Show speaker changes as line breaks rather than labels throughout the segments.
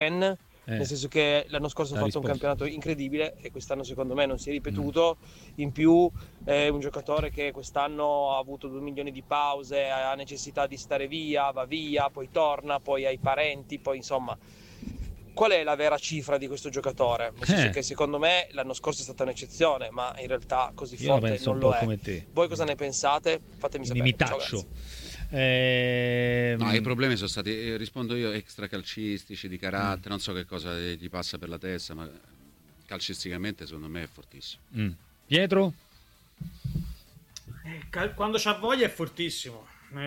Ken, nel senso che l'anno scorso ha fatto un campionato incredibile e quest'anno secondo me non si è ripetuto. In più è un giocatore che quest'anno ha avuto 2 milioni di pause, ha necessità di stare via, va via, poi torna, poi ha i parenti, poi insomma. Qual è la vera cifra di questo giocatore? Nel senso che secondo me l'anno scorso è stata un'eccezione, ma in realtà così forte non lo è. Voi cosa ne pensate? Fatemi sapere.
Mi taccio.
No, i problemi sono stati, rispondo io, extracalcistici, di carattere, non so che cosa gli passa per la testa, ma calcisticamente secondo me è fortissimo.
Pietro?
Quando c'ha voglia è fortissimo.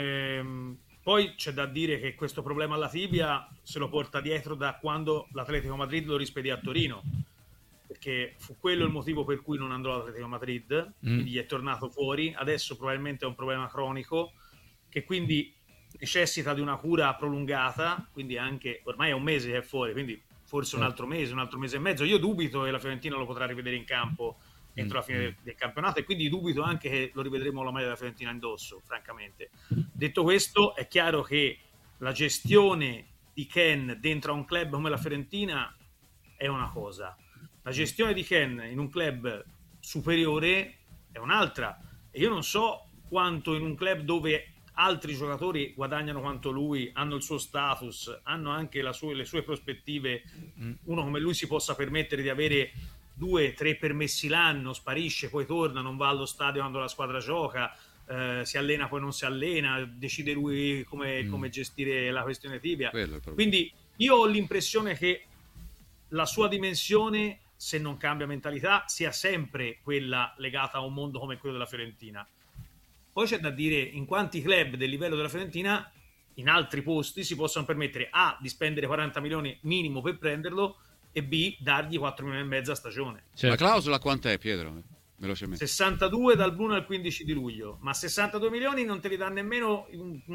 Poi c'è da dire che questo problema alla tibia se lo porta dietro da quando l'Atletico Madrid lo rispedì a Torino, perché fu quello il motivo per cui non andò all'Atletico Madrid, quindi gli è tornato fuori. Adesso probabilmente è un problema cronico che quindi necessita di una cura prolungata, quindi anche ormai è un mese che è fuori, quindi forse un altro mese e mezzo. Io dubito che la Fiorentina lo potrà rivedere in campo entro la fine del campionato, e quindi dubito anche che lo rivedremo la maglia della Fiorentina indosso, francamente. Detto questo, è chiaro che la gestione di Ken dentro a un club come la Fiorentina è una cosa, la gestione di Ken in un club superiore è un'altra, e io non so quanto in un club dove altri giocatori guadagnano quanto lui, hanno il suo status, hanno anche le sue prospettive, uno come lui si possa permettere di avere 2-3 permessi l'anno, sparisce, poi torna, non va allo stadio quando la squadra gioca, si allena poi non si allena, decide lui come gestire la questione tibia. Quindi io ho l'impressione che la sua dimensione, se non cambia mentalità, sia sempre quella legata a un mondo come quello della Fiorentina. Poi c'è da dire in quanti club del livello della Fiorentina in altri posti si possono permettere A, di spendere 40 milioni minimo per prenderlo, e B, dargli 4 milioni e mezzo a stagione.
La clausola quant'è, Pietro? Velocemente.
62 dall'1 al 15 di luglio, ma 62 milioni non te li dà nemmeno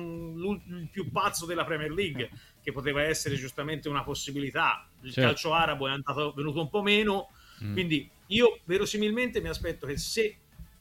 il più pazzo della Premier League, che poteva essere giustamente una possibilità. Il calcio arabo è venuto un po' meno, quindi io verosimilmente mi aspetto che se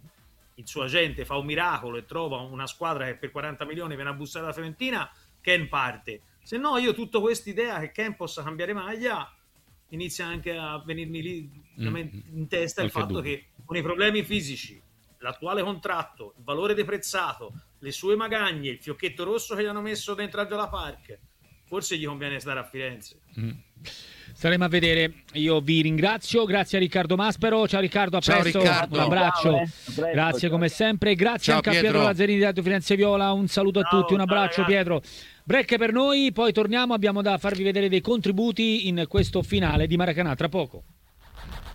il suo agente fa un miracolo e trova una squadra che per 40 milioni viene a bussare alla Fiorentina, Ken parte. Se no, io tutta quest'idea che Ken possa cambiare maglia inizia anche a venirmi lì in testa il fatto che con i problemi fisici, l'attuale contratto, il valore deprezzato, le sue magagne, il fiocchetto rosso che gli hanno messo dentro al Viola Park, forse gli conviene stare a Firenze.
Staremo a vedere. Io vi ringrazio, grazie a Riccardo Maspero. Ciao Riccardo, a presto.
Riccardo.
Un abbraccio.
Ciao,
grazie come sempre. Grazie anche a Pietro Lazzarini di Radio Firenze Viola. Un saluto a tutti, un abbraccio Pietro. Break per noi, poi torniamo, abbiamo da farvi vedere dei contributi in questo finale di Maracanã tra poco.